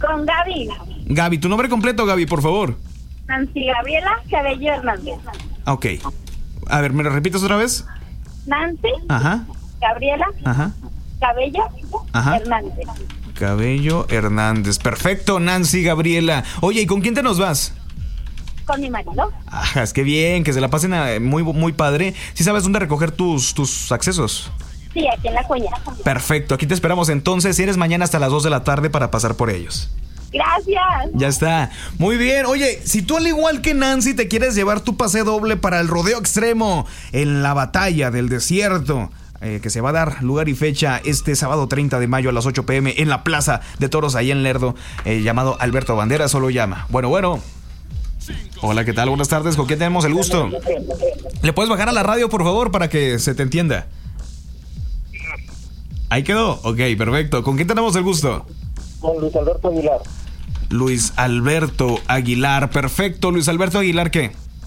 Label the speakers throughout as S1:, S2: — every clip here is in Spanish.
S1: Con Gaby.
S2: Gaby, tu nombre completo, Gaby, por favor.
S1: Nancy Gabriela Cabello Hernández.
S2: Ok. A ver, ¿me lo repites otra vez?
S1: Nancy
S2: Ajá.
S1: Gabriela
S2: Ajá.
S1: Cabello
S2: Ajá.
S1: Hernández.
S2: Cabello Hernández. Perfecto, Nancy Gabriela. Oye, ¿y con quién te nos vas?
S1: Con mi marido.
S2: Ajá, es que bien, que se la pasen muy, muy padre. ¿Sí sabes dónde recoger tus accesos?
S1: Sí, aquí en La Cuña.
S2: Perfecto, aquí te esperamos entonces. Si eres mañana hasta las 2 de la tarde para pasar por ellos.
S1: Gracias.
S2: Ya está. Muy bien. Oye, si tú al igual que Nancy te quieres llevar tu pase doble para el rodeo extremo en la batalla del desierto, que se va a dar lugar y fecha este sábado 30 de mayo a las 8 p.m. en la Plaza de Toros ahí en Lerdo, llamado Alberto Bandera, solo llama. Bueno. Hola, ¿qué tal? Buenas tardes. ¿Con quién tenemos el gusto? ¿Le puedes bajar a la radio, por favor, para que se te entienda? Ahí quedó. Ok, perfecto. ¿Con quién tenemos el gusto?
S3: Con Luis Alberto Aguilar.
S2: Luis Alberto Aguilar. Perfecto. Luis Alberto Aguilar, ¿qué?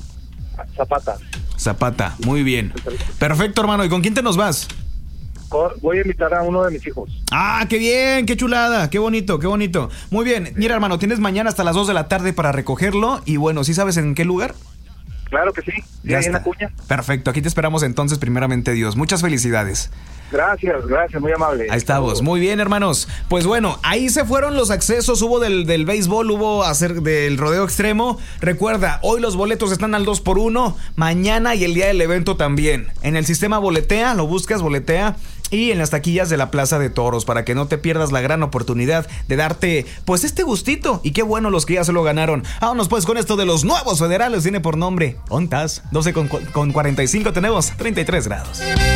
S2: Zapata. Muy bien. Perfecto, hermano. ¿Y con quién te nos vas?
S3: Voy a invitar a uno de mis hijos.
S2: ¡Ah, qué bien! ¡Qué chulada! ¡Qué bonito, qué bonito! Muy bien. Mira, hermano, tienes mañana hasta las 2 de la tarde para recogerlo. Y bueno, ¿sí sabes en qué lugar?
S3: Claro que sí.
S2: Ya
S3: en
S2: está.
S3: La Cuña.
S2: Perfecto. Aquí te esperamos entonces, primeramente Dios. Muchas felicidades.
S3: Gracias, muy amable.
S2: Ahí estamos, muy bien, hermanos. Pues bueno, ahí se fueron los accesos. Hubo del béisbol, hubo del rodeo extremo. Recuerda, hoy los boletos están al 2x1. Mañana y el día del evento también. En el sistema Boletea, lo buscas, Boletea. Y en las taquillas de la Plaza de Toros, para que no te pierdas la gran oportunidad de darte, pues, este gustito. Y qué bueno los que ya se lo ganaron. Vámonos pues con esto de los nuevos federales. Tiene por nombre Ontas. 12 con 45, tenemos 33 grados.